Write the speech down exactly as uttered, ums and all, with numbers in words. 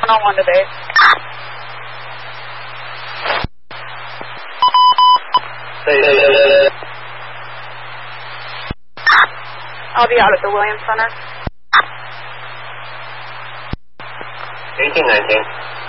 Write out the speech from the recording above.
seven oh one to base. I'll be out at the Williams Center. eighteen nineteen.